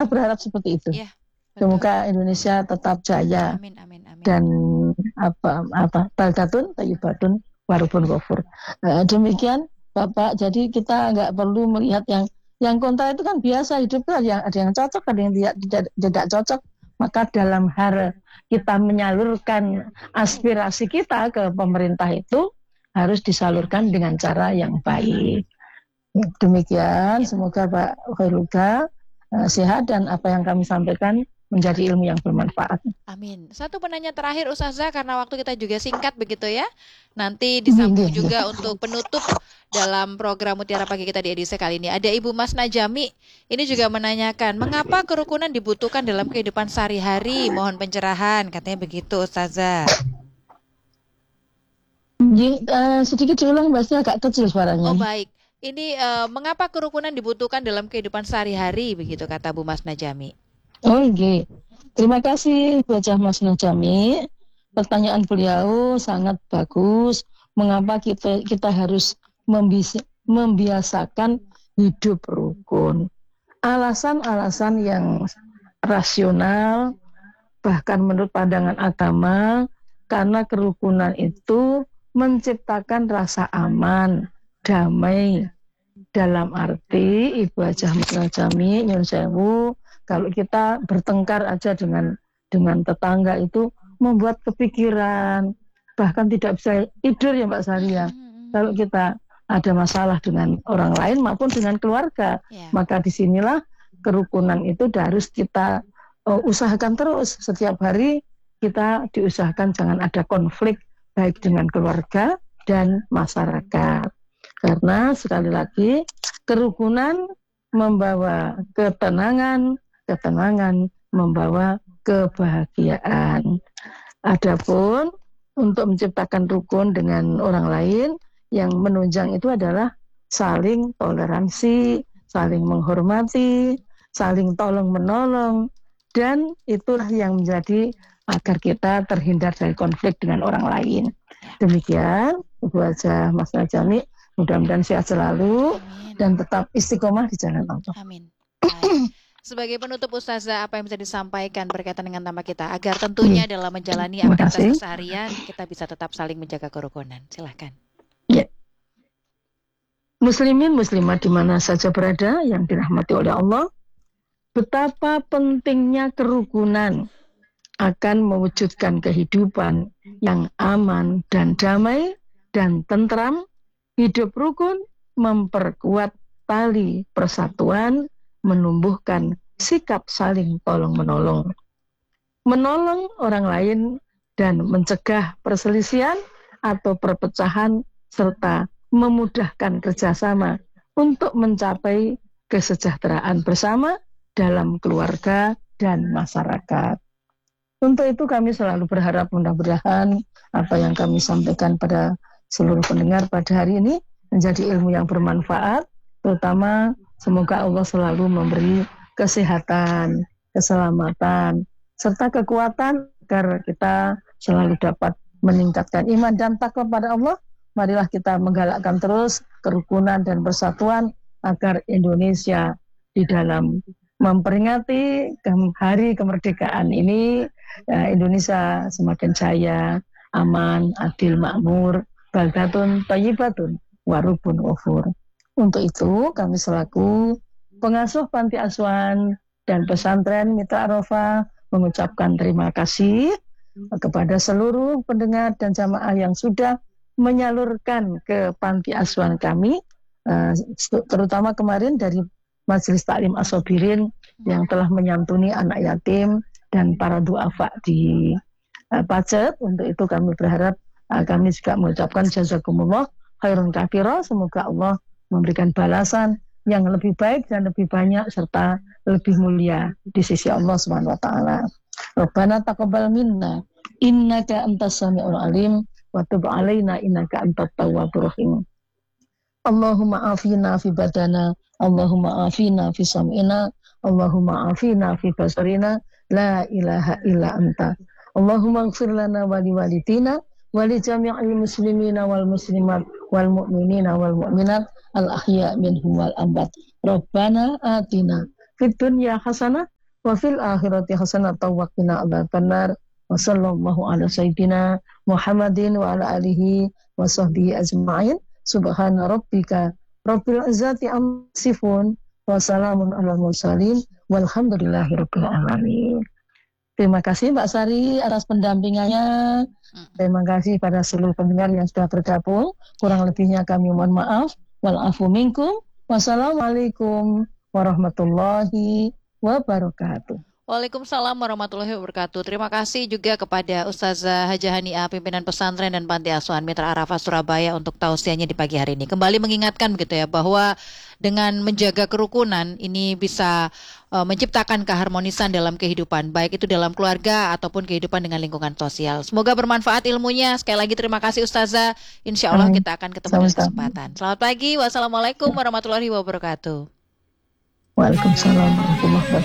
kita berharap seperti itu. Ya, betul. Semoga Indonesia tetap jaya Amin, amin, amin. dan baldatun thayyibatun warabun ghafur. Demikian Bapak, jadi kita nggak perlu melihat yang kontra itu kan biasa, hidup kan ada yang cocok, ada yang tidak cocok. Maka dalam hal kita menyalurkan aspirasi kita ke pemerintah itu harus disalurkan dengan cara yang baik. Demikian, semoga Pak Khairuga sehat dan apa yang kami sampaikan menjadi ilmu yang bermanfaat. Amin. Satu penanya terakhir Ustazah, karena waktu kita juga singkat begitu ya. Nanti disambung juga untuk penutup dalam program Mutiara Pagi kita di edisi kali ini. Ada Ibu Mas Najami, ini juga menanyakan, mengapa kerukunan dibutuhkan dalam kehidupan sehari-hari? Mohon pencerahan, katanya begitu Ustazah. Sedikit diulang, Mbak, agak kecil suaranya. Oh baik. Ini mengapa kerukunan dibutuhkan dalam kehidupan sehari-hari, begitu kata Bu Mas Najami. Oke. Terima kasih Bajah Mas Najami. Pertanyaan beliau sangat bagus. Mengapa kita harus membiasakan hidup rukun? Alasan-alasan yang rasional, bahkan menurut pandangan agama, karena kerukunan itu menciptakan rasa aman, damai. Dalam arti Ibu Hajah Mas Najami, nyun sewu, kalau kita bertengkar aja dengan tetangga itu membuat kepikiran, bahkan tidak bisa tidur ya Mbak Saria. Kalau kita ada masalah dengan orang lain maupun dengan keluarga, maka disinilah kerukunan itu harus kita usahakan terus. Setiap hari kita diusahakan jangan ada konflik baik dengan keluarga dan masyarakat. Karena sekali lagi kerukunan membawa ketenangan membawa kebahagiaan. Adapun untuk menciptakan rukun dengan orang lain, yang menunjang itu adalah saling toleransi, saling menghormati, saling tolong menolong, dan itulah yang menjadi agar kita terhindar dari konflik dengan orang lain. Demikian Ibu Hajah Mas Najami, mudah-mudahan sehat selalu. Amin. Dan tetap istiqomah di jalan Allah. Amin. Baik. Sebagai penutup Ustazah, apa yang bisa disampaikan berkaitan dengan tema kita agar tentunya dalam menjalani aktivitas keseharian kita bisa tetap saling menjaga kerukunan. Silahkan. Ya. Muslimin muslimat di mana saja berada yang dirahmati oleh Allah, betapa pentingnya kerukunan akan mewujudkan kehidupan yang aman dan damai dan tentram. Hidup rukun memperkuat tali persatuan, menumbuhkan sikap saling tolong-menolong, menolong orang lain, dan mencegah perselisihan atau perpecahan, serta memudahkan kerjasama untuk mencapai kesejahteraan bersama dalam keluarga dan masyarakat. Untuk itu kami selalu berharap mudah-mudahan apa yang kami sampaikan pada seluruh pendengar pada hari ini menjadi ilmu yang bermanfaat, terutama semoga Allah selalu memberi kesehatan, keselamatan, serta kekuatan agar kita selalu dapat meningkatkan iman dan takwa pada Allah. Marilah kita menggalakkan terus kerukunan dan persatuan agar Indonesia di dalam memperingati hari kemerdekaan ini, Indonesia semakin jaya, aman, adil, makmur, baldatun thayyibatun warabun ghafur. Untuk itu kami selaku pengasuh panti asuhan dan pesantren Mitra Arafah mengucapkan terima kasih kepada seluruh pendengar dan jamaah yang sudah menyalurkan ke panti asuhan kami, terutama kemarin dari Majelis Taklim As-Sabirin yang telah menyantuni anak yatim dan para duafa di Pacet. Untuk itu kami berharap kami juga mengucapkan jazakumullah khairun katsira. Semoga Allah memberikan balasan yang lebih baik dan lebih banyak serta lebih mulia di sisi Allah Subhanahu wa taala. Rabbana taqabbal minna innaka antas samiul alim wa tub alaina innaka antat tawwabur rahim. Allahumma afina fi badana, Allahumma afina fi sam'ina, Allahumma afina fi basarina, la ilaha illa anta. Allahumma ighfir lana wa li walidina wa li jami'il muslimina wal muslimat wal mu'minina wal mu'minat al ahya minhum wal amwat. Rabbana atina fid dunya hasanah wa fil akhirati hasanatan wa qina adzabannar. Wa sallallahu ala sayyidina Muhammadin wa ala alihi wa sahbihi ajma'in. Subhana rabbika rabbil izzati amma yasifun wa salamun alal mursalin walhamdulillahi rabbil alamin. Terima kasih Mbak Sari atas pendampingannya. Terima kasih pada seluruh pendengar yang sudah bergabung. Kurang lebihnya kami mohon maaf. Walafu minkum. Wassalamualaikum warahmatullahi wabarakatuh. Waalaikumsalam warahmatullahi wabarakatuh. Terima kasih juga kepada Ustazah Hajah Haniah, pimpinan pesantren dan panti asuhan Mitra Arafah Surabaya untuk tausiahnya di pagi hari ini. Kembali mengingatkan begitu ya bahwa dengan menjaga kerukunan ini bisa menciptakan keharmonisan dalam kehidupan, baik itu dalam keluarga ataupun kehidupan dengan lingkungan sosial. Semoga bermanfaat ilmunya. Sekali lagi terima kasih Ustazah. Insya Allah kita akan ketemu dalam kesempatan. Selamat pagi. Wassalamualaikum warahmatullahi wabarakatuh. Waalaikumsalam warahmatullahi wabarakatuh.